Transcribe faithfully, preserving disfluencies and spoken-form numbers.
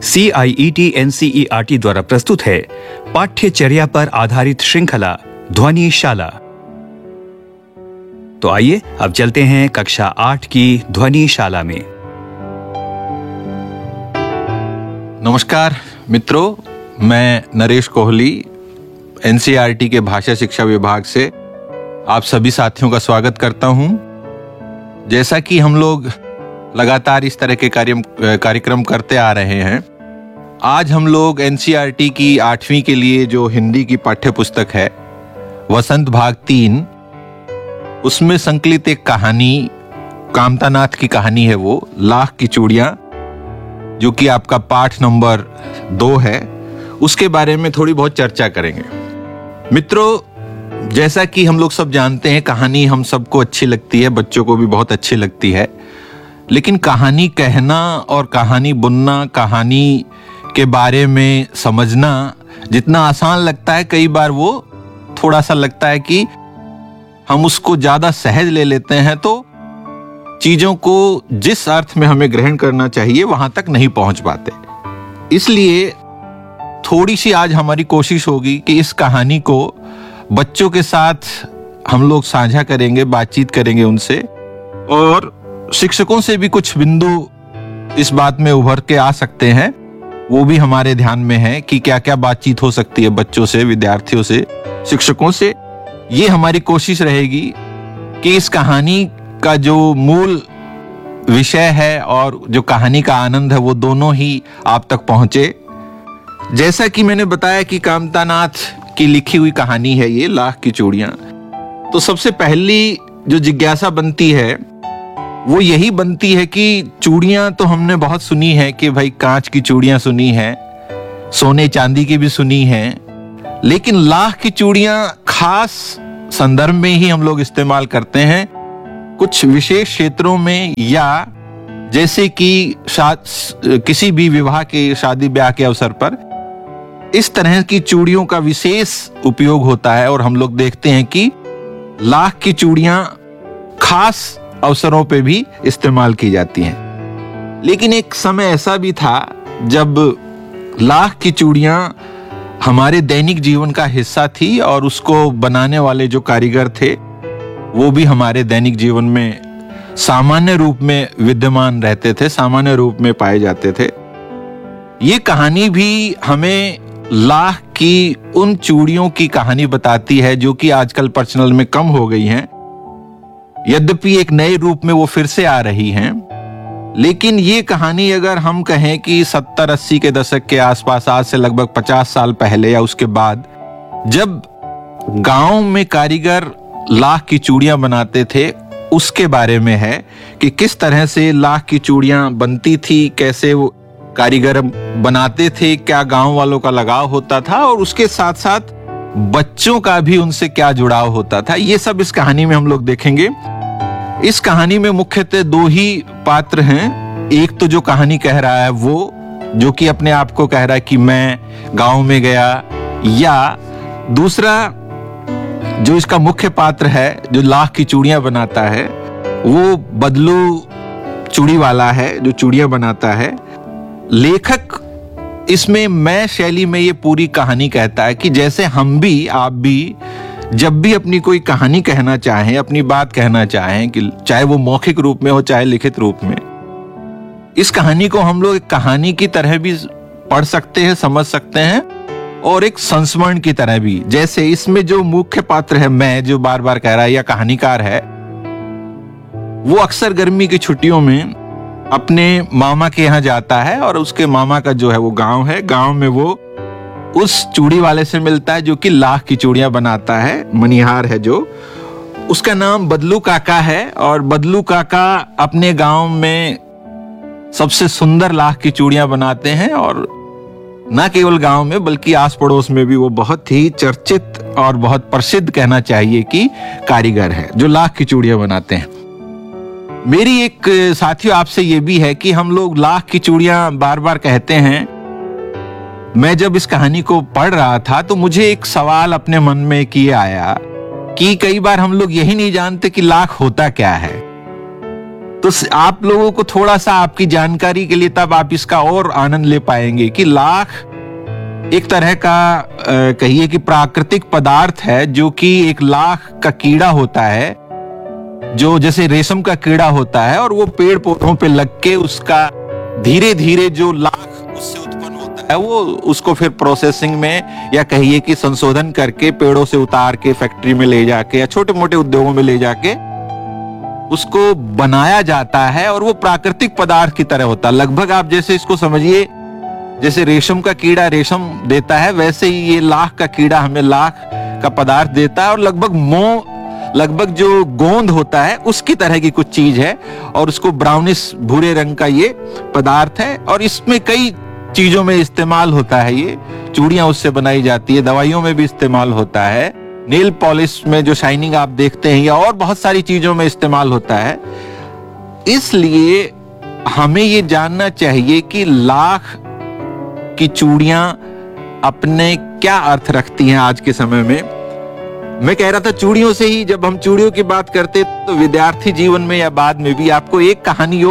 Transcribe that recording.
सी आई E T N C E R T द्वारा प्रस्तुत है पाठ्यचर्या पर आधारित श्रृंखला ध्वनिशाला। तो आइए अब चलते हैं कक्षा आठ की ध्वनिशाला में। नमस्कार मित्रों, मैं Naresh Kohli N C E R T के भाषा शिक्षा विभाग से आप सभी साथियों का स्वागत करता हूं। जैसा कि हम लोग लगातार इस तरह के कार्य कार्यक्रम करते आ रहे हैं, आज हम लोग N C E R T की आठवीं के लिए जो हिंदी की पाठ्य पुस्तक है वसंत भाग तीन, उसमें संकलित एक कहानी, कामतानाथ की कहानी है, वो लाख की चूड़ियां, जो कि आपका पाठ नंबर दो है, उसके बारे में थोड़ी बहुत चर्चा करेंगे। मित्रों, जैसा कि हम लोग सब जानते हैं, कहानी हम सबको अच्छी लगती है, बच्चों को भी बहुत अच्छी लगती है, लेकिन कहानी कहना और कहानी बुनना, कहानी के बारे में समझना जितना आसान लगता है, कई बार वो थोड़ा सा लगता है कि हम उसको ज्यादा सहज ले लेते हैं, तो चीजों को जिस अर्थ में हमें ग्रहण करना चाहिए वहां तक नहीं पहुंच पाते। इसलिए थोड़ी सी आज हमारी कोशिश होगी कि इस कहानी को बच्चों के साथ हम लोग साझा करेंगे, बातचीत करेंगे उनसे, और शिक्षकों से भी कुछ बिंदु इस बात में उभर के आ सकते हैं, वो भी हमारे ध्यान में है कि क्या क्या बातचीत हो सकती है बच्चों से, विद्यार्थियों से, शिक्षकों से। ये हमारी कोशिश रहेगी कि इस कहानी का जो मूल विषय है और जो कहानी का आनंद है, वो दोनों ही आप तक पहुंचे। जैसा कि मैंने बताया कि कामतानाथ की लिखी हुई कहानी है ये लाख की चूड़ियां, तो सबसे पहली जो जिज्ञासा बनती है वो यही बनती है कि चूड़ियां तो हमने बहुत सुनी है कि भाई कांच की चूड़ियां सुनी है, सोने चांदी की भी सुनी है, लेकिन लाख की चूड़ियां खास संदर्भ में ही हम लोग इस्तेमाल करते हैं, कुछ विशेष क्षेत्रों में, या जैसे कि किसी भी विवाह के, शादी ब्याह के अवसर पर इस तरह की चूड़ियों का विशेष उपयोग होता है, और हम लोग देखते हैं कि लाख की चूड़ियां खास अवसरों पे भी इस्तेमाल की जाती हैं। लेकिन एक समय ऐसा भी था जब लाख की चूड़ियां हमारे दैनिक जीवन का हिस्सा थी, और उसको बनाने वाले जो कारीगर थे वो भी हमारे दैनिक जीवन में सामान्य रूप में विद्यमान रहते थे, सामान्य रूप में पाए जाते थे। ये कहानी भी हमें लाख की उन चूड़ियों की कहानी बताती है जो कि आजकल प्रचलन में कम हो गई हैं, यद्यपि एक नए रूप में वो फिर से आ रही हैं। लेकिन ये कहानी अगर हम कहें कि सत्तर अस्सी के दशक के आसपास, आज से लगभग पचास साल पहले या उसके बाद, जब गांव में कारीगर लाख की चूड़ियां बनाते थे, उसके बारे में है कि किस तरह से लाख की चूड़ियां बनती थी, कैसे वो कारीगर बनाते थे, क्या गांव वालों का लगाव होता था, और उसके साथ साथ बच्चों का भी उनसे क्या जुड़ाव होता था। ये सब इस कहानी में हम लोग देखेंगे। इस कहानी में मुख्यतः दो ही पात्र हैं। एक तो जो कहानी कह रहा है वो, जो कि अपने आप को कह रहा है कि मैं गांव में गया, या दूसरा जो इसका मुख्य पात्र है, जो लाख की चूड़ियां बनाता है, वो बदलू चूड़ी वाला है, जो चूड़ियां बनाता है। लेखक इसमें मैं शैली में ये पूरी कहानी कहता है कि जैसे हम भी, आप भी, जब भी अपनी कोई कहानी कहना चाहें, अपनी बात कहना चाहें, कि चाहे वो मौखिक रूप में हो चाहे लिखित रूप में, इस कहानी को हम लोग एक कहानी की तरह भी पढ़ सकते हैं, समझ सकते हैं, और एक संस्मरण की तरह भी। जैसे इसमें जो मुख्य पात्र है, मैं, जो बार बार कह रहा है, या कहानीकार है, वो अक्सर गर्मी की छुट्टियों में अपने मामा के यहाँ जाता है, और उसके मामा का जो है वो गांव है, गांव में वो उस चूड़ी वाले से मिलता है जो कि लाख की चूड़ियां बनाता है, मनिहार है जो, उसका नाम बदलू काका है, और बदलू काका अपने गांव में सबसे सुंदर लाख की चूड़ियां बनाते हैं, और न केवल गांव में बल्कि आस पड़ोस में भी वो बहुत ही चर्चित और बहुत प्रसिद्ध, कहना चाहिए कि, कारीगर है जो लाख की चूड़ियां बनाते हैं। मेरी एक साथियों आपसे ये भी है कि हम लोग लाख की चूड़ियां बार बार कहते हैं। मैं जब इस कहानी को पढ़ रहा था तो मुझे एक सवाल अपने मन में किए आया कि कई बार हम लोग यही नहीं जानते कि लाख होता क्या है। तो आप लोगों को थोड़ा सा आपकी जानकारी के लिए तब आप इसका और आनंद ले पाएंगे कि लाख एक तरह का कहिए कि प्राकृतिक पदार्थ है, जो कि एक लाख का कीड़ा होता है, जो जैसे रेशम का कीड़ा होता है, और वो पेड़ पौधों पे लग के उसका धीरे धीरे जो लाख उससे उत्पन्न होता है, वो उसको फिर प्रोसेसिंग में या कहिए कि संशोधन करके पेड़ों से उतार के फैक्ट्री में ले जाके या छोटे मोटे उद्योगों में ले जाके उसको बनाया जाता है, और वो प्राकृतिक पदार्थ की तरह होता है। लगभग आप जैसे इसको समझिए, जैसे रेशम का कीड़ा रेशम देता है, वैसे ही ये लाख का कीड़ा हमें लाख का पदार्थ देता है, और लगभग मोह लगभग जो गोंद होता है उसकी तरह की कुछ चीज है, और उसको ब्राउनिश भूरे रंग का ये पदार्थ है, और इसमें कई चीजों में इस्तेमाल होता है। ये चूड़ियां उससे बनाई जाती है, दवाइयों में भी इस्तेमाल होता है, नेल पॉलिश में जो शाइनिंग आप देखते हैं, या और बहुत सारी चीजों में इस्तेमाल होता है। इसलिए हमें ये जानना चाहिए कि लाख की चूड़ियां अपने क्या अर्थ रखती हैं आज के समय में। मैं कह रहा था चूड़ियों से ही, जब हम चूड़ियों की बात करते तो विद्यार्थी जीवन में या बाद में भी आपको एक कहानी